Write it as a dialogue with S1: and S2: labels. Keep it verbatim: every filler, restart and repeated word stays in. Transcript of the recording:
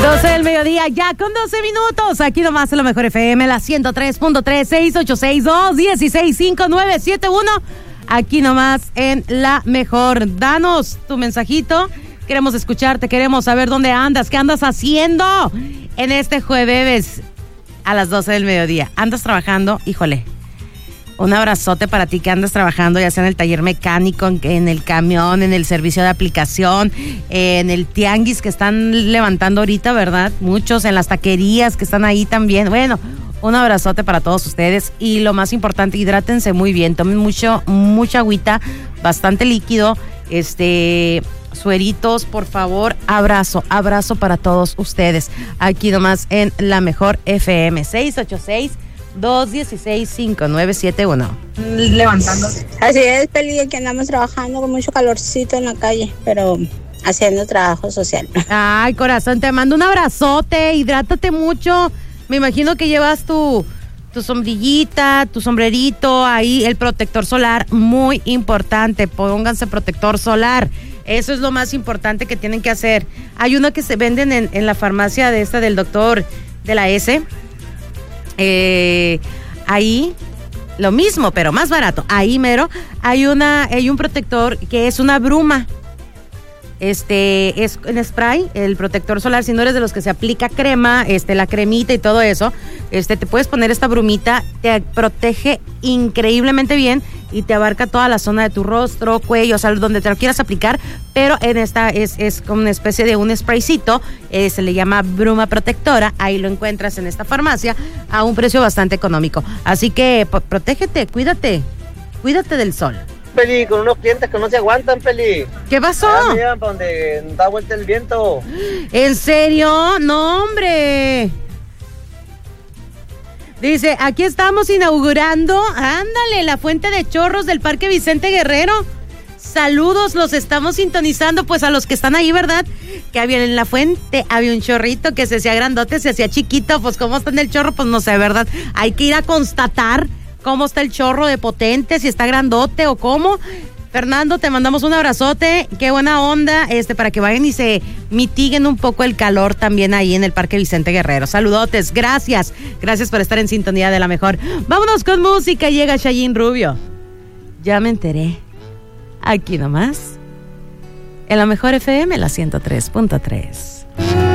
S1: doce del mediodía, ya con doce minutos. Aquí nomás en la Mejor F M, la ciento tres punto tres, seis ocho seis dos, uno seis cinco nueve siete uno. Aquí nomás en la Mejor. Danos tu mensajito. Queremos escucharte, queremos saber dónde andas, qué andas haciendo en este jueves a las doce del mediodía. ¿Andas trabajando? Híjole. Un abrazote para ti que andas trabajando, ya sea en el taller mecánico, en, en el camión, en el servicio de aplicación, en el tianguis que están levantando ahorita, ¿verdad? Muchos en las taquerías que están ahí también. Bueno, un abrazote para todos ustedes y lo más importante, hidrátense muy bien, tomen mucho, mucha agüita, bastante líquido, este, sueritos, por favor, abrazo, abrazo para todos ustedes. Aquí nomás en la Mejor F M, seis ocho seis, dos uno seis, cinco nueve siete uno.
S2: Levantando. Así es, Peli, que andamos trabajando con mucho calorcito en la calle, pero haciendo trabajo social.
S1: Ay, corazón, te mando un abrazote, hidrátate mucho. Me imagino que llevas tu, tu sombrillita, tu sombrerito, ahí el protector solar, muy importante, pónganse protector solar. Eso es lo más importante que tienen que hacer. Hay uno que se venden en, en la farmacia de esta del doctor de la S. Eh, ahí lo mismo, pero más barato. Ahí mero hay una, hay un protector que es una bruma. Este es en spray, el protector solar. Si no eres de los que se aplica crema, este, la cremita y todo eso, este, te puedes poner esta brumita, te protege increíblemente bien y te abarca toda la zona de tu rostro, cuello, o sea, donde te lo quieras aplicar, pero en esta es, es como una especie de un spraycito, eh, se le llama bruma protectora, ahí lo encuentras en esta farmacia a un precio bastante económico. Así que p- protégete, cuídate, cuídate del sol.
S3: Peli, con unos clientes que no se aguantan, Peli.
S1: ¿Qué pasó?
S3: Ah, me llevan para donde da vuelta el viento.
S1: ¿En serio? No, hombre. Dice, aquí estamos inaugurando, ándale, la fuente de chorros del Parque Vicente Guerrero. Saludos, los estamos sintonizando, pues a los que están ahí, ¿verdad? Que había en la fuente, había un chorrito que se hacía grandote, se hacía chiquito, pues cómo está en el chorro, pues no sé, ¿verdad? Hay que ir a constatar cómo está el chorro de potente, si está grandote o cómo. Fernando, te mandamos un abrazote, qué buena onda, este, para que vayan y se mitiguen un poco el calor también ahí en el Parque Vicente Guerrero. Saludotes, gracias, gracias por estar en sintonía de la Mejor. Vámonos con música, llega Chayín Rubio. Ya me enteré, aquí nomás, en la Mejor F M, la ciento tres punto tres.